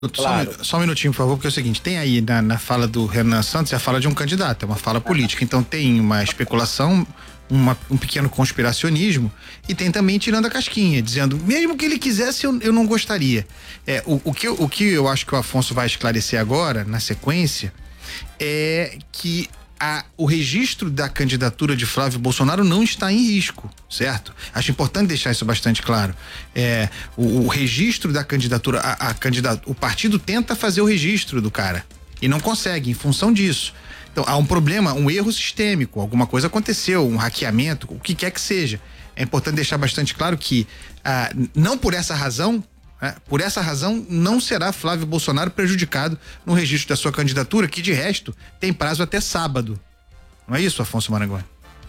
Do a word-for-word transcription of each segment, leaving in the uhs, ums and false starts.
Claro. Só, só um minutinho, por favor, porque é o seguinte, tem aí na, na fala do Renan Santos a fala de um candidato, é uma fala política, então tem uma especulação, uma, um pequeno conspiracionismo e tem também tirando a casquinha, dizendo, mesmo que ele quisesse, eu, eu não gostaria. É, o, o, que, eu- o que eu acho que o Afonso vai esclarecer agora, na sequência, é que a, o registro da candidatura de Flávio Bolsonaro não está em risco, certo? Acho importante deixar isso bastante claro. É, o, o registro da candidatura, a, a candidata, o partido tenta fazer o registro do cara e não consegue em função disso. Então há um problema, um erro sistêmico, alguma coisa aconteceu, um hackeamento, o que quer que seja. É importante deixar bastante claro que ah, não por essa razão É, por essa razão, não será Flávio Bolsonaro prejudicado no registro da sua candidatura, que de resto tem prazo até sábado. Não é isso, Afonso Maranguá?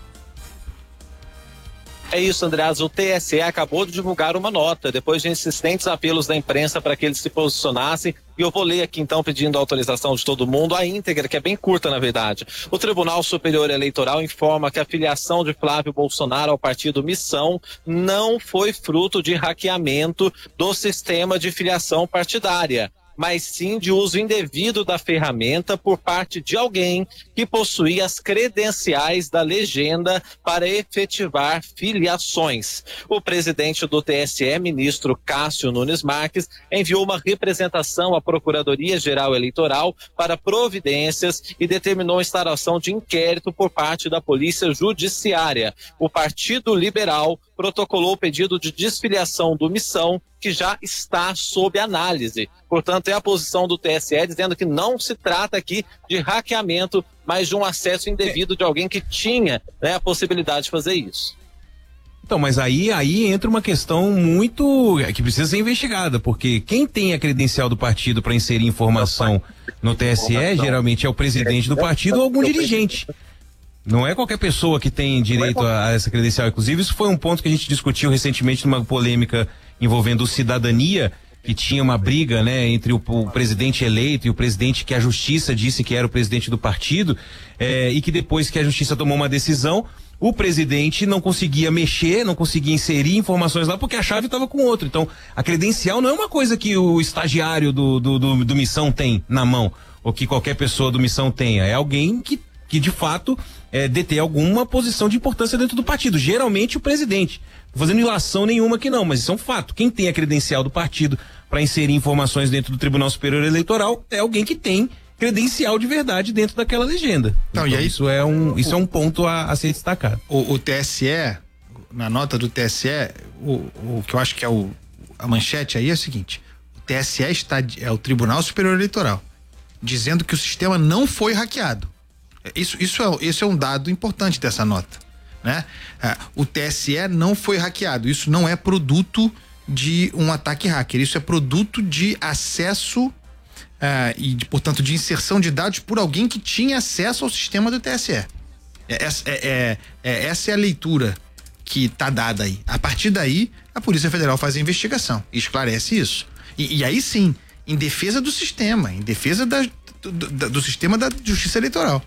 É isso, Andreas. O T S E acabou de divulgar uma nota, depois de insistentes apelos da imprensa para que ele se posicionasse. E eu vou ler aqui, então, pedindo a autorização de todo mundo, a íntegra, que é bem curta, na verdade. O Tribunal Superior Eleitoral informa que a filiação de Flávio Bolsonaro ao partido Missão não foi fruto de hackeamento do sistema de filiação partidária, mas sim de uso indevido da ferramenta por parte de alguém que possuía as credenciais da legenda para efetivar filiações. O presidente do T S E, ministro Cássio Nunes Marques, enviou uma representação à Procuradoria-Geral Eleitoral para providências e determinou a instauração de inquérito por parte da Polícia Judiciária. O Partido Liberal protocolou o pedido de desfiliação do Missão, que já está sob análise. Portanto, é a posição do T S E dizendo que não se trata aqui de hackeamento, mas de um acesso indevido de alguém que tinha, né, a possibilidade de fazer isso. Então, mas aí, aí entra uma questão muito que precisa ser investigada, porque quem tem a credencial do partido para inserir informação no T S E geralmente é o presidente do partido ou algum dirigente. Não é qualquer pessoa que tem direito a, a essa credencial. Inclusive, isso foi um ponto que a gente discutiu recentemente numa polêmica envolvendo cidadania, que tinha uma briga, né, entre o, o presidente eleito e o presidente que a justiça disse que era o presidente do partido, é, e que depois que a justiça tomou uma decisão, o presidente não conseguia mexer, não conseguia inserir informações lá porque a chave estava com outro. Então, a credencial não é uma coisa que o estagiário do, do, do, do Missão tem na mão, ou que qualquer pessoa do Missão tenha. É alguém que, que de fato, é, detém alguma posição de importância dentro do partido. Geralmente o presidente. Não fazendo ilação nenhuma aqui não, mas isso é um fato. Quem tem a credencial do partido para inserir informações dentro do Tribunal Superior Eleitoral é alguém que tem credencial de verdade dentro daquela legenda. Não, então, e aí, isso é um, isso é um ponto a, a ser destacado. O, o T S E, na nota do T S E, o, o que eu acho que é o, a manchete aí é o seguinte: o T S E está, é o Tribunal Superior Eleitoral, dizendo que o sistema não foi hackeado. Isso, isso é, esse é um dado importante dessa nota, né? Ah, o T S E não foi hackeado, isso não é produto de um ataque hacker, isso é produto de acesso ah, e, de, portanto, de inserção de dados por alguém que tinha acesso ao sistema do T S E. É, é, é, é, essa é a leitura que está dada aí. A partir daí, a Polícia Federal faz a investigação e esclarece isso. E, e aí sim, em defesa do sistema, em defesa da, do, do, do sistema da Justiça Eleitoral.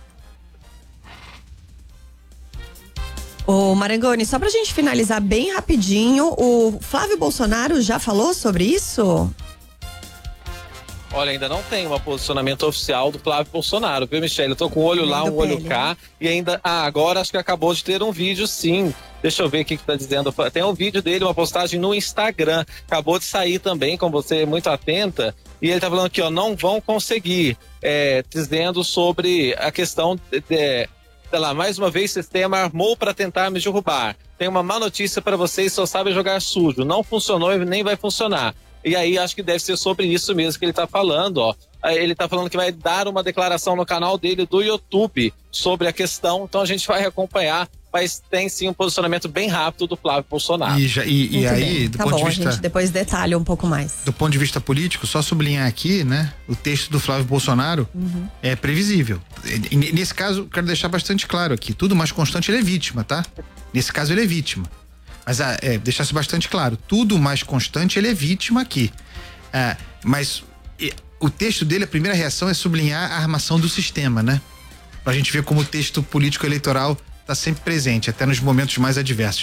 Ô Marangoni, só pra gente finalizar bem rapidinho, o Flávio Bolsonaro já falou sobre isso? Olha, ainda não tem um posicionamento oficial do Flávio Bolsonaro, viu, Michele? Eu tô com um olho lá, um olho cá, e ainda, ah, agora acho que acabou de ter um vídeo, sim. Deixa eu ver o que que tá dizendo. Tem um vídeo dele, uma postagem no Instagram, acabou de sair também, com você muito atenta, e ele tá falando aqui, ó, não vão conseguir, é, dizendo sobre a questão de, de sei lá, mais uma vez o sistema armou para tentar me derrubar. Tem uma má notícia para vocês, só sabem jogar sujo. Não funcionou e nem vai funcionar. E aí acho que deve ser sobre isso mesmo que ele tá falando, ó. Ele tá falando que vai dar uma declaração no canal dele do YouTube sobre a questão, então a gente vai acompanhar, mas tem sim um posicionamento bem rápido do Flávio Bolsonaro. E, já, e, e aí, do tá ponto bom, de vista, a gente depois detalha um pouco mais. Do ponto de vista político, só sublinhar aqui, né? O texto do Flávio Bolsonaro uhum. é previsível. E, nesse caso, quero deixar bastante claro aqui, tudo mais constante ele é vítima, tá? Nesse caso ele é vítima. Mas é, deixar isso bastante claro, tudo mais constante ele é vítima aqui. É, mas e, o texto dele, a primeira reação é sublinhar a armação do sistema, né? Pra gente ver como o texto político eleitoral está sempre presente, até nos momentos mais adversos.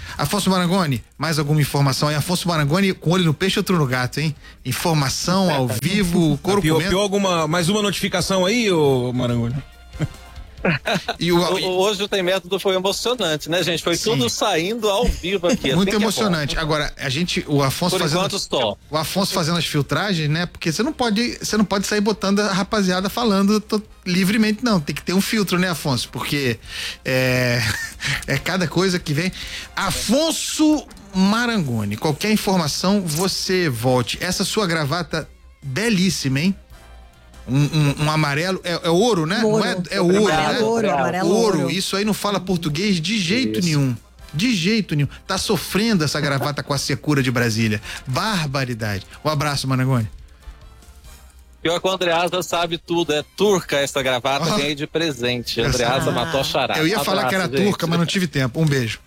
Afonso Marangoni, mais alguma informação aí? Afonso Marangoni com olho no peixe e outro no gato, hein? Informação ao vivo, couro pior, comendo. pior alguma, mais uma notificação aí, ô Marangoni? E o, hoje o Tem Método foi emocionante, né, gente? Foi Sim. tudo saindo ao vivo aqui. Muito assim emocionante. É Agora, a gente, o Afonso Por fazendo. Enquanto, o Afonso fazendo as filtragens, né? Porque você não pode, você não pode sair botando a rapaziada falando tô, livremente, não. Tem que ter um filtro, né, Afonso? Porque é, é cada coisa que vem. Afonso Marangoni, qualquer informação, você volte. Essa sua gravata belíssima, hein? Um, um, um amarelo, é, é ouro, né? Ouro. Não é, é ouro, amarelo, né? Ouro, amarelo ouro. ouro. Isso aí não fala português de jeito Isso. nenhum. De jeito nenhum. Tá sofrendo essa gravata com a secura de Brasília. Barbaridade. Um abraço, Marangoni. Pior que o Andreasa sabe tudo, é turca essa gravata, oh. ganhei de presente. Andreasa ah. matou a charada. Eu ia um falar abraço, que era gente. turca, mas não tive tempo. Um beijo.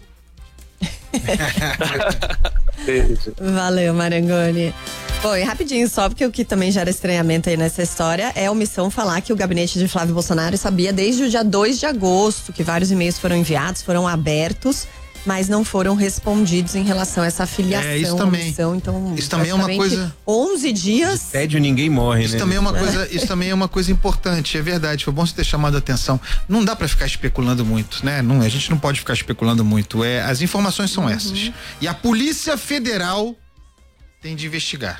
Beijo. Valeu, Marangoni. Bom, e rapidinho só, porque o que também gera estranhamento aí nessa história é a omissão falar que o gabinete de Flávio Bolsonaro sabia desde o dia dois de agosto que vários e-mails foram enviados, foram abertos, mas não foram respondidos em relação a essa filiação. É, isso também. Omissão, então, isso também é uma coisa. onze dias. Tédio ninguém morre, isso né? Também é uma coisa, isso também é uma coisa importante, é verdade. Foi bom você ter chamado a atenção. Não dá pra ficar especulando muito, né? Não, a gente não pode ficar especulando muito. É, as informações são uhum. essas. E a Polícia Federal tem de investigar.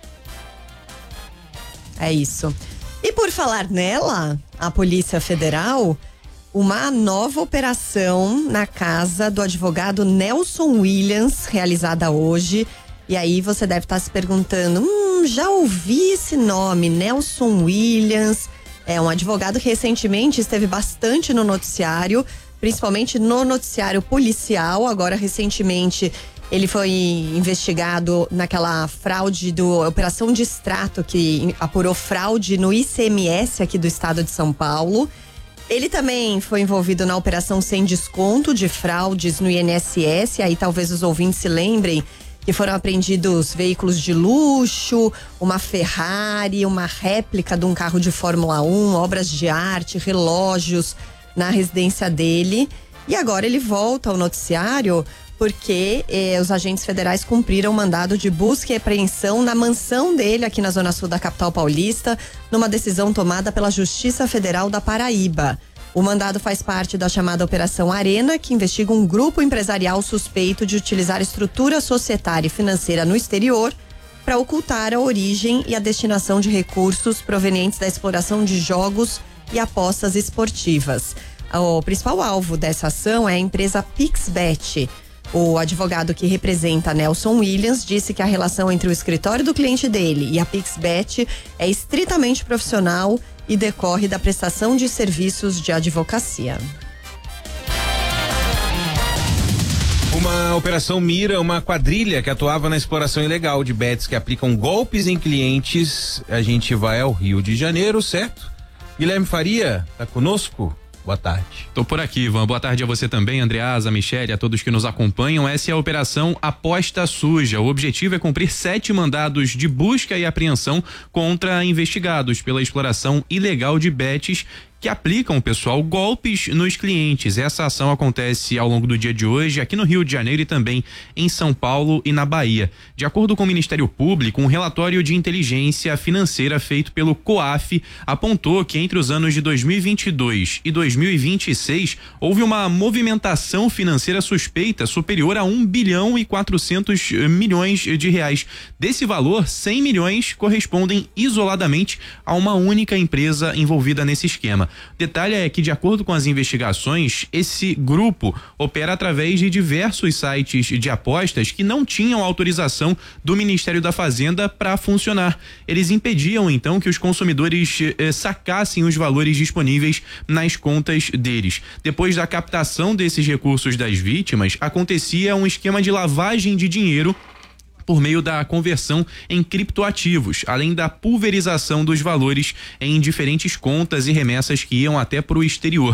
É isso. E por falar nela, a Polícia Federal, uma nova operação na casa do advogado Nelson Williams, realizada hoje. E aí você deve estar se perguntando, hum, já ouvi esse nome, Nelson Williams. É um advogado que recentemente esteve bastante no noticiário, principalmente no noticiário policial. Agora, recentemente, ele foi investigado naquela fraude do Operação de Extrato, que apurou fraude no I C M S aqui do estado de São Paulo. Ele também foi envolvido na Operação Sem Desconto de fraudes no I N S S. Aí talvez os ouvintes se lembrem que foram apreendidos veículos de luxo, uma Ferrari, uma réplica de um carro de Fórmula um, obras de arte, relógios na residência dele. E agora ele volta ao noticiário porque eh, os agentes federais cumpriram mandado de busca e apreensão na mansão dele aqui na zona sul da capital paulista, numa decisão tomada pela Justiça Federal da Paraíba. O mandado faz parte da chamada Operação Arena, que investiga um grupo empresarial suspeito de utilizar estrutura societária e financeira no exterior para ocultar a origem e a destinação de recursos provenientes da exploração de jogos e apostas esportivas. O principal alvo dessa ação é a empresa Pixbet. O advogado que representa Nelson Williams disse que a relação entre o escritório do cliente dele e a Pixbet é estritamente profissional e decorre da prestação de serviços de advocacia. Uma operação mira uma quadrilha que atuava na exploração ilegal de bets que aplicam golpes em clientes. A gente vai ao Rio de Janeiro, certo? Guilherme Faria, tá conosco? Boa tarde. Tô por aqui, Ivan. Boa tarde a você também, Andreasa, Michele, a todos que nos acompanham. Essa é a Operação Aposta Suja. O objetivo é cumprir sete mandados de busca e apreensão contra investigados pela exploração ilegal de bets que aplicam, pessoal, golpes nos clientes. Essa ação acontece ao longo do dia de hoje aqui no Rio de Janeiro e também em São Paulo e na Bahia. De acordo com o Ministério Público, um relatório de inteligência financeira feito pelo COAF apontou que entre os anos de dois mil e vinte e dois e dois mil e vinte e seis houve uma movimentação financeira suspeita superior a um bilhão e quatrocentos milhões de reais. Desse valor, cem milhões correspondem isoladamente a uma única empresa envolvida nesse esquema. Detalhe é que, de acordo com as investigações, esse grupo opera através de diversos sites de apostas que não tinham autorização do Ministério da Fazenda para funcionar. Eles impediam, então, que os consumidores eh, sacassem os valores disponíveis nas contas deles. Depois da captação desses recursos das vítimas, acontecia um esquema de lavagem de dinheiro por meio da conversão em criptoativos, além da pulverização dos valores em diferentes contas e remessas que iam até para o exterior.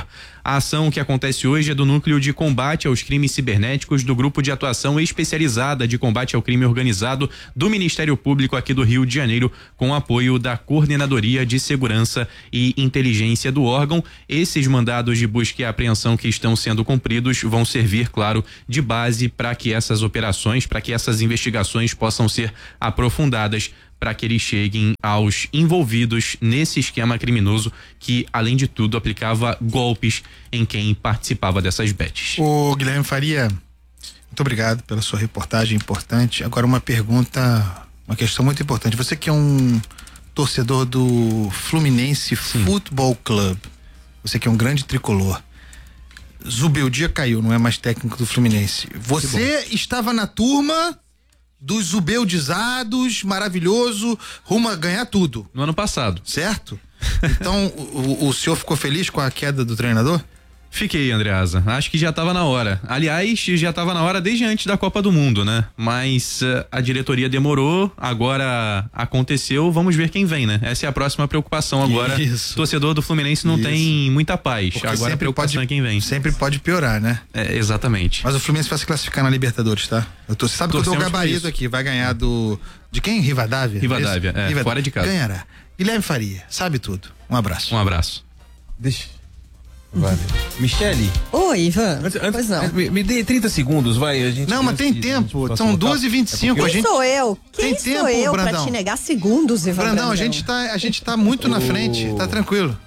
A ação que acontece hoje é do Núcleo de Combate aos Crimes Cibernéticos do Grupo de Atuação Especializada de Combate ao Crime Organizado do Ministério Público aqui do Rio de Janeiro, com apoio da Coordenadoria de Segurança e Inteligência do órgão. Esses mandados de busca e apreensão que estão sendo cumpridos vão servir, claro, de base para que essas operações, para que essas investigações possam ser aprofundadas, para que eles cheguem aos envolvidos nesse esquema criminoso que, além de tudo, aplicava golpes em quem participava dessas bets. Ô Guilherme Faria, muito obrigado pela sua reportagem importante. Agora uma pergunta, uma questão muito importante. Você que é um torcedor do Fluminense Sim. Futebol Clube, você que é um grande tricolor, Zubeldia caiu, não é mais técnico do Fluminense. Você estava na turma dos zubeldizados, maravilhoso, rumo a ganhar tudo. No ano passado. Certo? Então, o, o senhor ficou feliz com a queda do treinador? Fiquei, Andreasa. Acho que já estava na hora. Aliás, já estava na hora desde antes da Copa do Mundo, né? Mas uh, a diretoria demorou, agora aconteceu, vamos ver quem vem, né? Essa é a próxima preocupação agora. Isso. Torcedor do Fluminense não Isso. tem muita paz. Porque agora a preocupação pode, é quem vem. Sempre pode piorar, né? É, exatamente. Mas o Fluminense vai se classificar na Libertadores, tá? Eu tô, sabe que eu dou o gabarito aqui, vai ganhar do... De quem? Rivadavia? Rivadavia, é, Rivadavia. Fora de casa. Ganhará. Guilherme Faria, sabe tudo. Um abraço. Um abraço. Deixa... Vale. Michele. Oi, Ivan. Antes, antes, pois não. Me, me dê trinta segundos, vai. A gente, não, mas tem tempo. São duas e vinte e cinco. Quem a gente... sou eu? Quem tem sou tempo, eu Brandão? pra te negar segundos, Ivan Brandão, Brandão? a gente tá, a gente tá muito na frente. Tá tranquilo.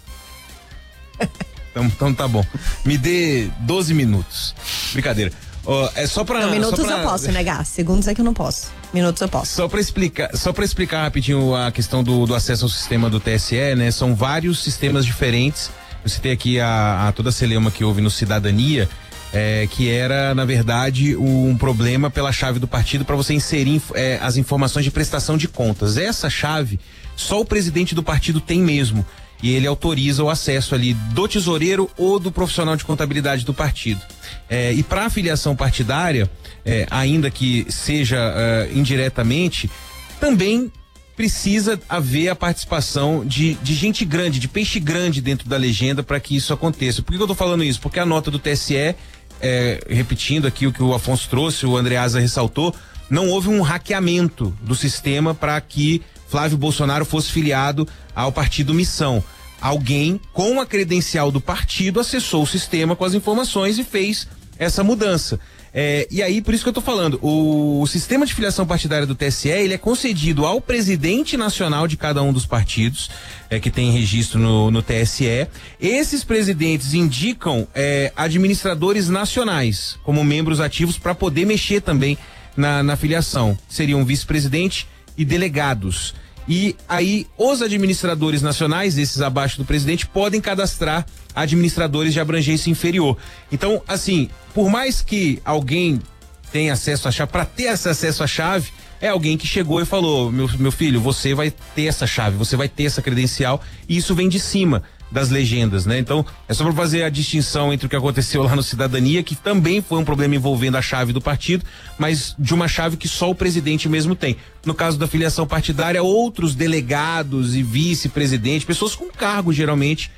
Então, então tá bom. Me dê doze minutos. Brincadeira. Uh, é só pra. Não, minutos só pra... eu posso negar. Segundos é que eu não posso. Minutos eu posso. Só pra explicar, só pra explicar rapidinho a questão do, do acesso ao sistema do T S E, né? São vários sistemas diferentes. Eu citei aqui a, a toda a celeuma que houve no Cidadania, é, que era, na verdade, um problema pela chave do partido para você inserir é, as informações de prestação de contas. Essa chave, só o presidente do partido tem mesmo. E ele autoriza o acesso ali do tesoureiro ou do profissional de contabilidade do partido. É, e para a filiação partidária, é, ainda que seja é, indiretamente, também precisa haver a participação de, de gente grande, de peixe grande dentro da legenda para que isso aconteça. Por que eu tô falando isso? Porque a nota do T S E, é, repetindo aqui o que o Afonso trouxe, o Andreasa ressaltou, não houve um hackeamento do sistema para que Flávio Bolsonaro fosse filiado ao partido Missão. Alguém com a credencial do partido acessou o sistema com as informações e fez essa mudança. É, e aí, por isso que eu tô falando, o, o sistema de filiação partidária do T S E, ele é concedido ao presidente nacional de cada um dos partidos, é, que tem registro no, no T S E. Esses presidentes indicam é, administradores nacionais como membros ativos para poder mexer também na, na filiação. Seriam vice-presidente e delegados. E aí, os administradores nacionais, esses abaixo do presidente, podem cadastrar administradores de abrangência inferior. Então, assim, por mais que alguém tenha acesso à chave, para ter esse acesso à chave, é alguém que chegou e falou: meu, meu filho, você vai ter essa chave, você vai ter essa credencial, e isso vem de cima das legendas, né? Então, é só para fazer a distinção entre o que aconteceu lá no Cidadania, que também foi um problema envolvendo a chave do partido, mas de uma chave que só o presidente mesmo tem. No caso da filiação partidária, outros delegados e vice-presidente, pessoas com cargo geralmente,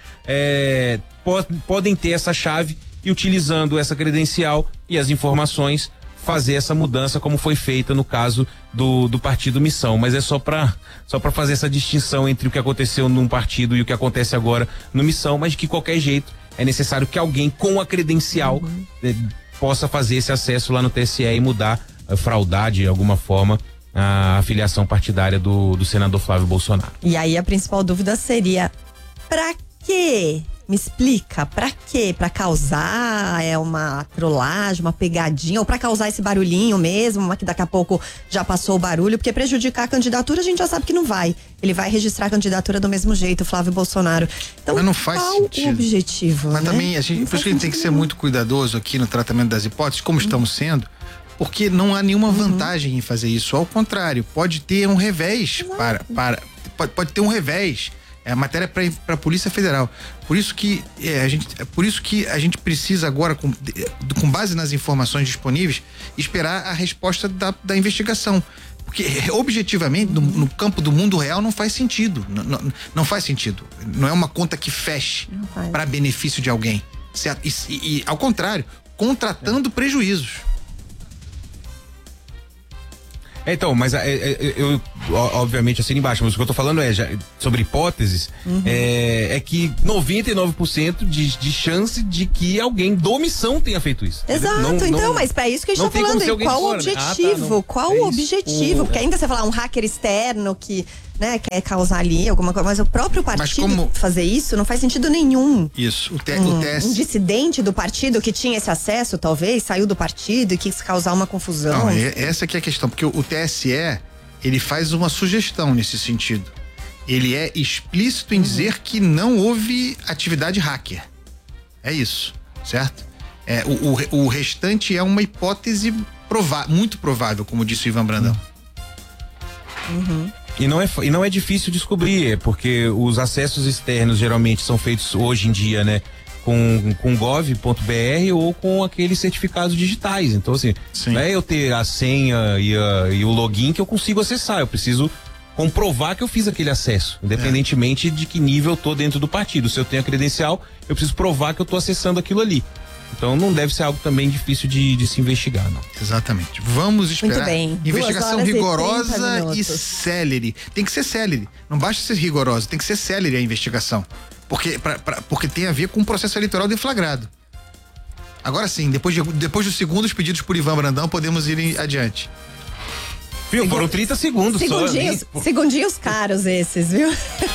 é, po- podem ter essa chave e, utilizando essa credencial e as informações, fazer essa mudança como foi feita no caso do, do partido Missão, mas é só para só para fazer essa distinção entre o que aconteceu num partido e o que acontece agora no Missão, mas de que qualquer jeito é necessário que alguém com a credencial uhum. eh, possa fazer esse acesso lá no T S E e mudar, eh, fraudar de alguma forma a, a filiação partidária do, do senador Flávio Bolsonaro. E aí a principal dúvida seria: pra quê? Me explica, pra quê? Pra causar é uma trollagem, uma pegadinha, ou pra causar esse barulhinho mesmo, mas que daqui a pouco já passou o barulho, porque prejudicar a candidatura a gente já sabe que não vai. Ele vai registrar a candidatura do mesmo jeito, Flávio Bolsonaro. Então, mas não faz qual sentido. o objetivo, Mas né? também, a gente, por isso que a gente tem que ser muito cuidadoso aqui no tratamento das hipóteses, como uhum. estamos sendo, porque não há nenhuma vantagem uhum. em fazer isso. Ao contrário, pode ter um revés uhum. para, para pode, pode ter um revés. É a matéria para a Polícia Federal. Por isso que é, a gente, é por isso que a gente precisa agora, com, com base nas informações disponíveis, esperar a resposta da, da investigação. Porque objetivamente, no, no campo do mundo real, não faz sentido. Não, não, não faz sentido. Não é uma conta que feche para benefício de alguém. Certo? E, e, e ao contrário, contratando é. prejuízos. Então, mas é, é, eu, obviamente, assino embaixo, mas o que eu tô falando é já, sobre hipóteses, uhum. é, é que noventa e nove por cento de, de chance de que alguém do omissão tenha feito isso. Exato, não, então, não, mas para isso que a gente tá falando, e qual o objetivo? Né? Ah, tá, qual o objetivo? Porque ainda você falar um hacker externo que, né, quer causar ali alguma coisa, mas o próprio partido como... fazer isso não faz sentido nenhum. Isso, o, te, um, o T S... um dissidente do partido que tinha esse acesso, talvez, saiu do partido e quis causar uma confusão. Não, é, essa que é a questão, porque o T S E, ele faz uma sugestão nesse sentido. Ele é explícito em uhum. dizer que não houve atividade hacker. É isso, certo? É, o, o, o restante é uma hipótese prova- muito provável, como disse o Ivan Brandão. Uhum. E não, é, e não é difícil descobrir, porque os acessos externos geralmente são feitos hoje em dia, né? Com, com gov ponto br ou com aqueles certificados digitais. Então, assim, Sim. não é eu ter a senha e, a, e o login que eu consigo acessar. Eu preciso comprovar que eu fiz aquele acesso, independentemente é. de que nível eu tô dentro do partido. Se eu tenho a credencial, eu preciso provar que eu tô acessando aquilo ali. Então não deve ser algo também difícil de, de se investigar, não. Exatamente. Vamos esperar. Muito bem. Investigação rigorosa e, e célere. Tem que ser célere. Não basta ser rigorosa, tem que ser célere a investigação. Porque, pra, pra, porque tem a ver com o processo eleitoral deflagrado. Agora sim, depois, de, depois dos segundos pedidos por Ivan Brandão, podemos ir em, adiante. Viu? Foram trinta segundos segundinhos, só. Segundinhos caros esses, viu?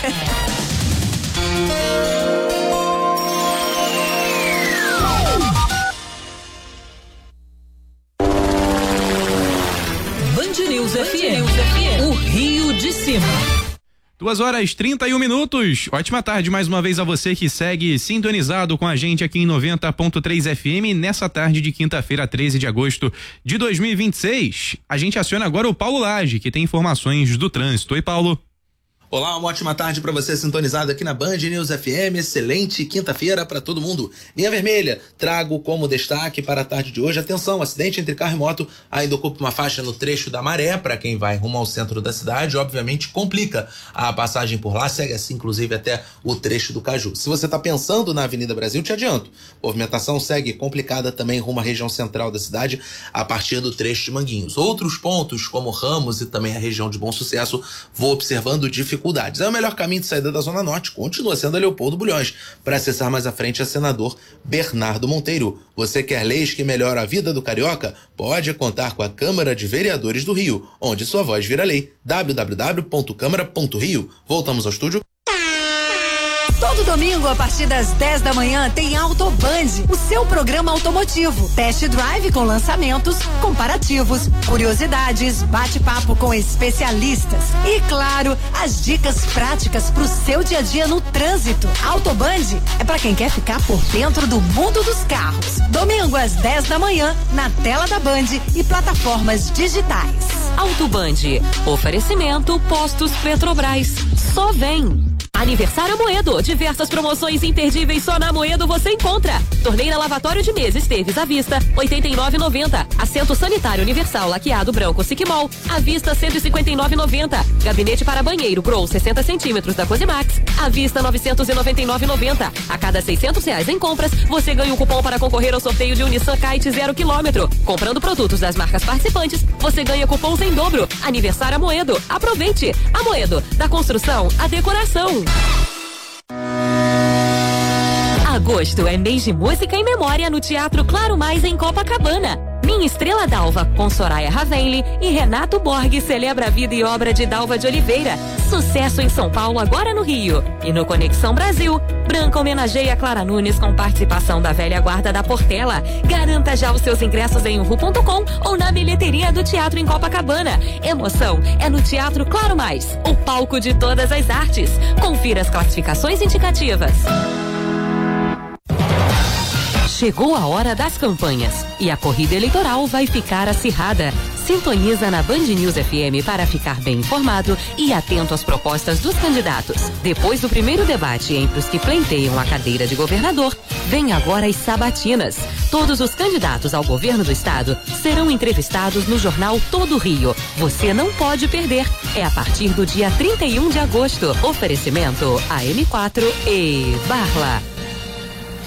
F M, o Rio de Cima. Duas horas e trinta e um minutos. Ótima tarde mais uma vez a você que segue sintonizado com a gente aqui em noventa ponto três F M nessa tarde de quinta-feira, treze de agosto de dois mil e vinte e seis. A gente aciona agora o Paulo Lage, que tem informações do trânsito. Oi, Paulo. Olá, uma ótima tarde para você sintonizado aqui na Band News F M. Excelente quinta-feira para todo mundo. Linha vermelha, trago como destaque para a tarde de hoje. Atenção, acidente entre carro e moto ainda ocupa uma faixa no trecho da Maré para quem vai rumo ao centro da cidade. Obviamente complica a passagem por lá, segue assim inclusive até o trecho do Caju. Se você está pensando na Avenida Brasil, te adianto. Movimentação segue complicada também rumo à região central da cidade a partir do trecho de Manguinhos. Outros pontos como Ramos e também a região de Bom Sucesso vou observando dificuldades. É o melhor caminho de saída da Zona Norte, continua sendo a Leopoldo Bulhões, para acessar mais à frente a senador Bernardo Monteiro. Você quer leis que melhoram a vida do carioca? Pode contar com a Câmara de Vereadores do Rio, onde sua voz vira lei. w w w ponto câmara ponto rio. Voltamos ao estúdio. Todo domingo, a partir das dez da manhã, tem Autoband, o seu programa automotivo. Test drive com lançamentos, comparativos, curiosidades, bate-papo com especialistas. E, claro, as dicas práticas pro seu dia a dia no trânsito. Autoband é para quem quer ficar por dentro do mundo dos carros. Domingo, às dez da manhã, na tela da Band e plataformas digitais. Autoband, oferecimento Postos Petrobras. Só vem. Aniversário Amoedo, diversas promoções imperdíveis só na Amoedo você encontra. Torneira lavatório de mesa Esteves à vista, oitenta e nove reais e noventa centavos. Assento sanitário universal laqueado branco Siquimol, à vista cento e cinquenta e nove reais e noventa centavos. Gabinete para banheiro Grow sessenta centímetros da Cosimax, à vista novecentos e noventa e nove reais e noventa centavos. A cada seiscentos reais em compras, você ganha um cupom para concorrer ao sorteio de um Nissan Kite zero quilômetro. Comprando produtos das marcas participantes, você ganha cupons em dobro. Aniversário Amoedo, aproveite! Amoedo, da construção à decoração. Agosto é mês de música em memória no Teatro Claro Mais em Copacabana. Minha Estrela Dalva, com Soraya Ravelli e Renato Borghi, celebra a vida e obra de Dalva de Oliveira. Sucesso em São Paulo, agora no Rio. E no Conexão Brasil, Branca homenageia Clara Nunes com participação da velha guarda da Portela. Garanta já os seus ingressos em uhu ponto com ou na bilheteria do Teatro em Copacabana. Emoção é no Teatro Claro Mais, o palco de todas as artes. Confira as classificações indicativas. Chegou a hora das campanhas e a corrida eleitoral vai ficar acirrada. Sintoniza na Band News F M para ficar bem informado e atento às propostas dos candidatos. Depois do primeiro debate entre os que pleiteiam a cadeira de governador, vem agora as sabatinas. Todos os candidatos ao governo do estado serão entrevistados no jornal Todo Rio. Você não pode perder. É a partir do dia trinta e um de agosto. Oferecimento A M quatro e Barla.